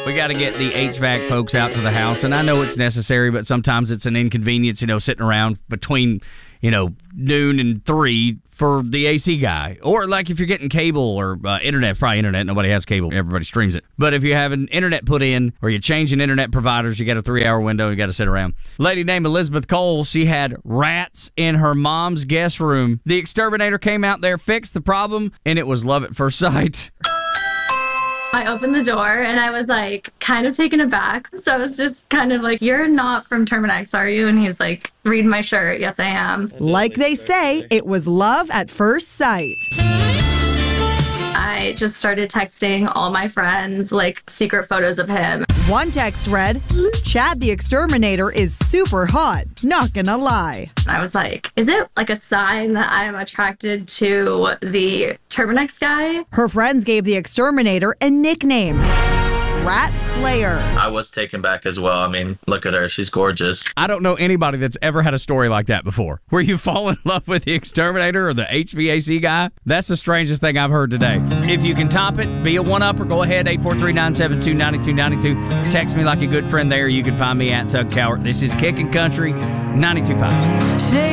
We got to get the HVAC folks out to the house, and I know it's necessary, but sometimes it's an inconvenience, sitting around between, noon and 3 for the AC guy. Or like if you're getting cable or internet, probably internet. Nobody has cable. Everybody streams it. But if you have an internet put in or you're changing internet providers, you got a 3-hour window. You got to sit around. Lady named Elizabeth Cole, she had rats in her mom's guest room. The exterminator came out there, fixed the problem, and it was love at first sight. I opened the door and I was like kind of taken aback. So I was just kind of like, "You're not from Terminex, are you?" And he's like, "Read my shirt." "Yes, I am." Like they say, it was love at first sight. I just started texting all my friends, like secret photos of him. One text read, "Chad the Exterminator is super hot, not gonna lie." I was like, is it like a sign that I am attracted to the Terminex guy? Her friends gave the Exterminator a nickname, Rat Slayer. I was taken back as well. I mean, look at her. She's gorgeous. I don't know anybody that's ever had a story like that before, where you fall in love with the exterminator or the HVAC guy. That's the strangest thing I've heard today. If you can top it, be a one-upper, go ahead, 843-972-9292. Text me like a good friend there. You can find me at Tug Cowart. This is Kickin' Country 92.5.